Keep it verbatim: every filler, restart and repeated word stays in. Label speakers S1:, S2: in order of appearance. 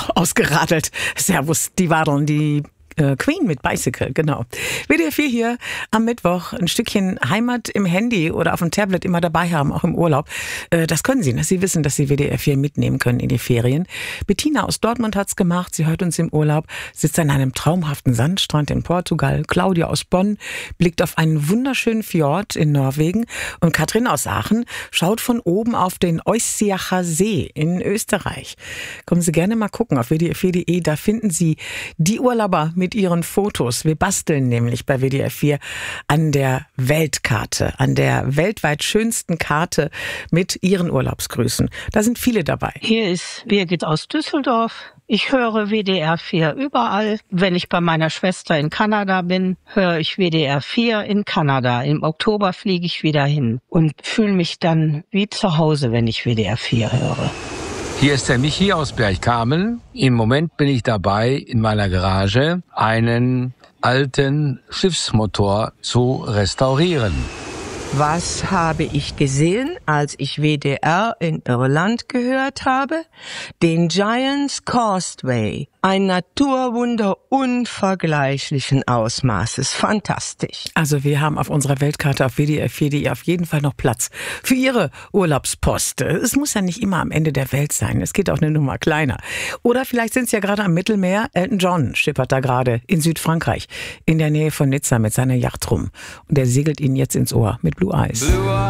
S1: ausgeradelt. Servus, die Wadeln, die äh, Queen mit Bicycle, genau. W D R vier hier am Mittwoch. Ein Stückchen Heimat im Handy oder auf dem Tablet immer dabei haben, auch im Urlaub. Äh, das können Sie, dass Sie wissen, dass Sie W D R vier mitnehmen können in die Ferien. Bettina aus Dortmund hat's gemacht. Sie hört uns im Urlaub, sitzt an einem traumhaften Sandstrand in Portugal. Claudia aus Bonn blickt auf einen wunderschönen Fjord in Norwegen. Und Katrin aus Aachen schaut von oben auf den Eussiacher See in Österreich. Kommen Sie gerne mal gucken auf w d r vier punkt d e. Da finden Sie die Urlauber mit ihren Fotos. Wir basteln nämlich bei W D R vier an der Weltkarte, an der weltweit schönsten Karte mit Ihren Urlaubsgrüßen. Da sind viele dabei.
S2: Hier ist Birgit aus Düsseldorf. Ich höre W D R vier überall. Wenn ich bei meiner Schwester in Kanada bin, höre ich W D R vier in Kanada. Im Oktober fliege ich wieder hin und fühle mich dann wie zu Hause, wenn ich W D R vier höre.
S3: Hier ist der Michi aus Bergkamen. Im Moment bin ich dabei, in meiner Garage einen alten Schiffsmotor zu restaurieren.
S4: Was habe ich gesehen, als ich W D R in Irland gehört habe? Den Giant's Causeway. Ein Naturwunder unvergleichlichen Ausmaßes. Fantastisch.
S1: Also wir haben auf unserer Weltkarte auf w d r vier punkt d e auf jeden Fall noch Platz für Ihre Urlaubspost. Es muss ja nicht immer am Ende der Welt sein. Es geht auch eine Nummer kleiner. Oder vielleicht sind Sie ja gerade am Mittelmeer. Elton John schippert da gerade in Südfrankreich, in der Nähe von Nizza mit seiner Yacht rum. Und der segelt Ihnen jetzt ins Ohr mit Blue Eyes.